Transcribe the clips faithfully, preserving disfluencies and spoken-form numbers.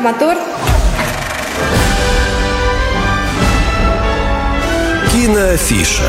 мотор. Киноафиша.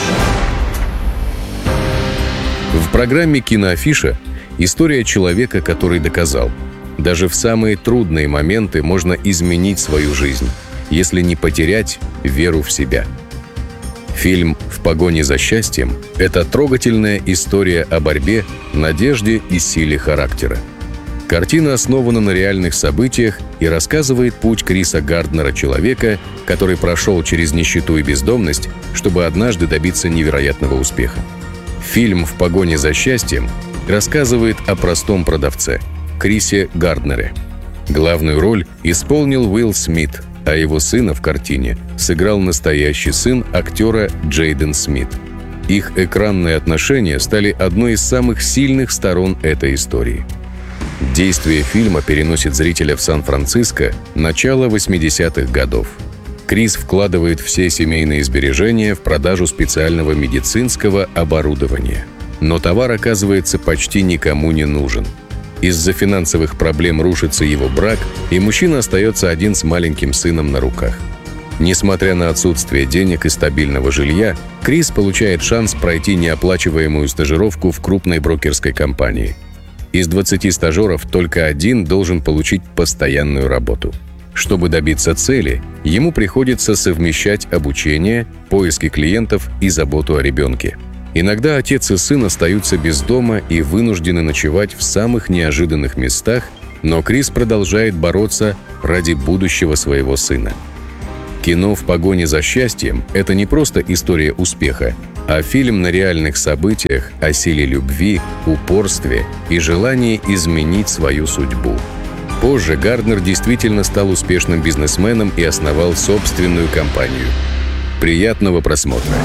В программе «Киноафиша» история человека, который доказал: даже в самые трудные моменты можно изменить свою жизнь, если не потерять веру в себя. Фильм «В погоне за счастьем» — это трогательная история о борьбе, надежде и силе характера. Картина основана на реальных событиях и рассказывает путь Криса Гарднера, человека, который прошел через нищету и бездомность, чтобы однажды добиться невероятного успеха. Фильм «В погоне за счастьем» рассказывает о простом продавце — Крисе Гарднере. Главную роль исполнил Уилл Смит, а его сына в картине сыграл настоящий сын актера Джейден Смит. Их экранные отношения стали одной из самых сильных сторон этой истории. Действие фильма переносит зрителя в Сан-Франциско начала восьмидесятых годов. Крис вкладывает все семейные сбережения в продажу специального медицинского оборудования. Но товар оказывается почти никому не нужен. Из-за финансовых проблем рушится его брак, и мужчина остается один с маленьким сыном на руках. Несмотря на отсутствие денег и стабильного жилья, Крис получает шанс пройти неоплачиваемую стажировку в крупной брокерской компании. Из двадцати стажеров только один должен получить постоянную работу. Чтобы добиться цели, ему приходится совмещать обучение, поиски клиентов и заботу о ребенке. Иногда отец и сын остаются без дома и вынуждены ночевать в самых неожиданных местах, но Крис продолжает бороться ради будущего своего сына. Кино «В погоне за счастьем» — это не просто история успеха, а фильм на реальных событиях о силе любви, упорстве и желании изменить свою судьбу. Позже Гарднер действительно стал успешным бизнесменом и основал собственную компанию. Приятного просмотра!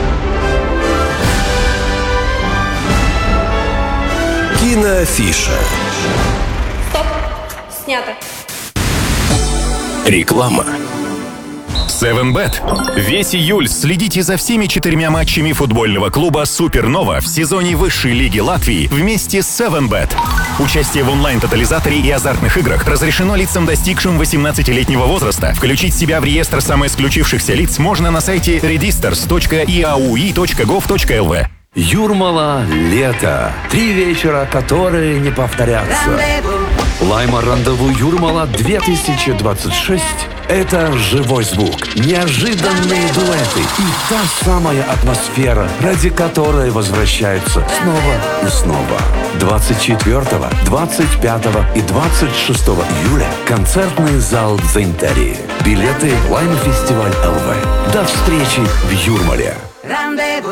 Киноафиша. Стоп. Снято. Реклама. севен бет. Весь июль следите за всеми четырьмя матчами футбольного клуба «Супернова» в сезоне высшей лиги Латвии вместе с севен бет. Участие в онлайн-тотализаторе и азартных играх разрешено лицам, достигшим восемнадцатилетнего возраста. Включить себя в реестр самоисключившихся лиц можно на сайте redisters точка и а у и точка гов точка эл ви. Юрмала лето. Три вечера, которые не повторятся. Лайма Рандеву Юрмала две тысячи двадцать шесть. Это живой звук, неожиданные дуэты и та самая атмосфера, ради которой возвращаются снова и снова. двадцать четвёртого, двадцать пятого и двадцать шестого июля концертный зал Дзинтери. Билеты Лайм Фестиваль эл ви. До встречи в Юрмале.